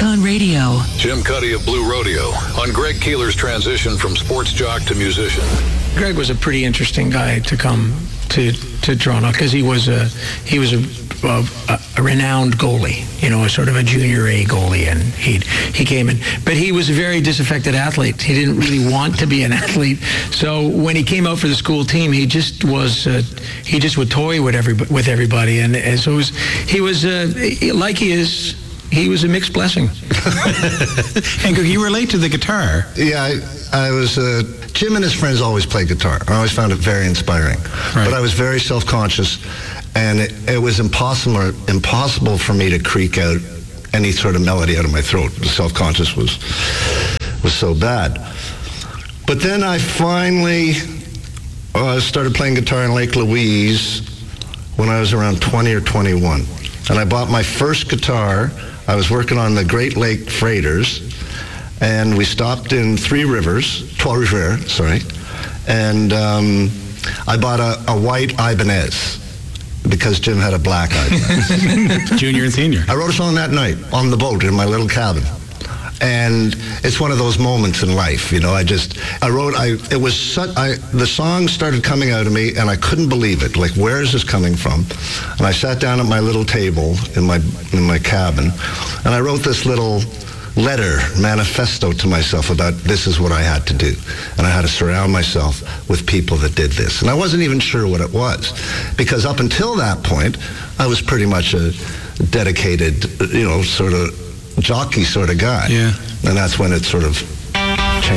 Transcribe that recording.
Icon Radio. Jim Cuddy of Blue Rodeo on Greg Keeler's transition from sports jock to musician. Greg was a pretty interesting guy to come to Toronto because he was a renowned goalie, a sort of a junior A goalie, and he came in, but he was a very disaffected athlete. He didn't really want to be an athlete, so when he came out for the school team, he just would toy with everybody, and so he was like he is. He was a mixed blessing. And you relate to the guitar. Yeah, I was... Jim and his friends always played guitar. I always found it very inspiring. Right. But I was very self-conscious, and it was impossible for me to creak out any sort of melody out of my throat. The self-conscious was so bad. But then I finally started playing guitar in Lake Louise when I was around 20 or 21. And I bought my first guitar. I was working on the Great Lake Freighters, and we stopped in Trois-Rivières, sorry, and I bought a white Ibanez because Jim had a black Ibanez. Junior and senior. I wrote a song that night on the boat in my little cabin. And it's one of those moments in life, the song started coming out of me, and I couldn't believe it. Like, where is this coming from? And I sat down at my little table in my cabin, and I wrote this little letter, manifesto to myself about this is what I had to do. And I had to surround myself with people that did this. And I wasn't even sure what it was, because up until that point, I was pretty much a dedicated, sort of jockey sort of guy. Yeah. And that's when it sort of